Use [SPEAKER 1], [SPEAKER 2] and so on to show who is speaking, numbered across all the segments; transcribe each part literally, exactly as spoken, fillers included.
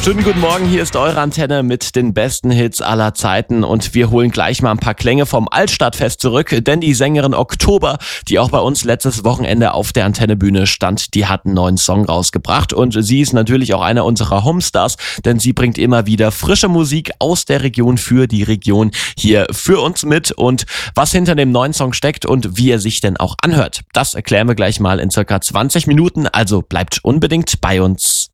[SPEAKER 1] Schönen guten Morgen, hier ist eure Antenne mit den besten Hits aller Zeiten und wir holen gleich mal ein paar Klänge vom Altstadtfest zurück, denn die Sängerin Oktober, die auch bei uns letztes Wochenende auf der Antennebühne stand, die hat einen neuen Song rausgebracht und sie ist natürlich auch einer unserer Homestars, denn sie bringt immer wieder frische Musik aus der Region für die Region hier für uns mit und was hinter dem neuen Song steckt und wie er sich denn auch anhört, das erklären wir gleich mal in circa zwanzig Minuten, also bleibt unbedingt bei uns.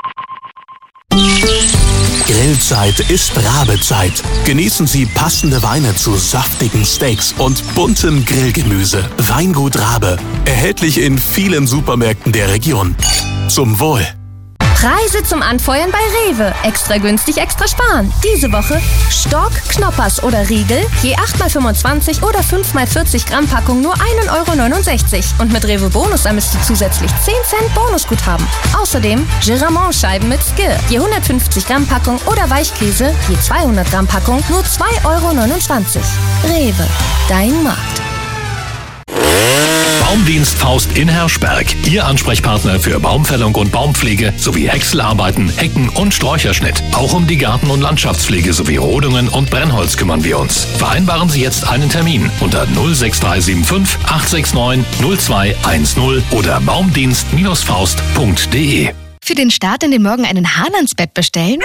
[SPEAKER 2] Grillzeit ist Rabezeit. Genießen Sie passende Weine zu saftigen Steaks und buntem Grillgemüse. Weingut Rabe. Erhältlich in vielen Supermärkten der Region. Zum Wohl.
[SPEAKER 3] Preise zum Anfeuern bei Rewe. Extra günstig, extra sparen. Diese Woche Stork, Knoppers oder Riegel, je acht mal fünfundzwanzig oder fünf mal vierzig Gramm Packung nur ein Euro neunundsechzig. Und mit Rewe Bonus ermisst ihr zusätzlich zehn Cent Bonusguthaben. Außerdem Giramont-Scheiben mit Skill, je hundertfünfzig Gramm Packung oder Weichkäse, je zweihundert Gramm Packung nur zwei Euro neunundzwanzig. Rewe, dein Markt.
[SPEAKER 4] Baumdienst Faust in Herschberg. Ihr Ansprechpartner für Baumfällung und Baumpflege sowie Häckselarbeiten, Hecken- und Sträucherschnitt. Auch um die Garten- und Landschaftspflege sowie Rodungen und Brennholz kümmern wir uns. Vereinbaren Sie jetzt einen Termin unter null sechs drei sieben fünf acht sechs neun null zwei eins null oder baumdienst faust punkt de.
[SPEAKER 5] Für den Start in den Morgen einen Hahn ans Bett bestellen?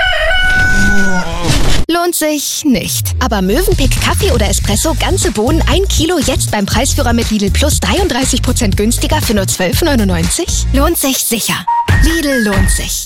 [SPEAKER 5] Lohnt sich nicht. Aber Mövenpick Kaffee oder Espresso, ganze Bohnen, ein Kilo, jetzt beim Preisführer mit Lidl Plus dreiunddreißig Prozent günstiger für nur zwölf neunundneunzig? Lohnt sich sicher. Lidl lohnt sich.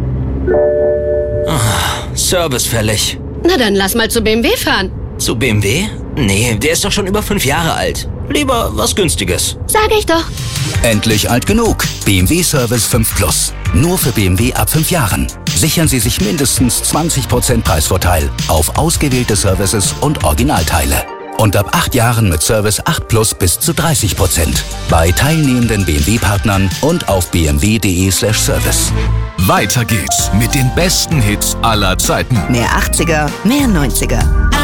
[SPEAKER 6] Oh, servicefällig.
[SPEAKER 7] Na dann lass mal zu B M W fahren.
[SPEAKER 6] Zu B M W? Nee, der ist doch schon über fünf Jahre alt. Lieber was Günstiges.
[SPEAKER 7] Sag ich doch.
[SPEAKER 2] Endlich alt genug. B M W Service fünf Plus. Nur für B M W ab fünf Jahren. Sichern Sie sich mindestens zwanzig Prozent Preisvorteil auf ausgewählte Services und Originalteile. Und ab acht Jahren mit Service acht Plus bis zu dreißig Prozent. Bei teilnehmenden B M W-Partnern und auf b m w punkt de slash service.
[SPEAKER 8] Weiter geht's mit den besten Hits aller Zeiten.
[SPEAKER 9] Mehr achtziger, mehr neunziger.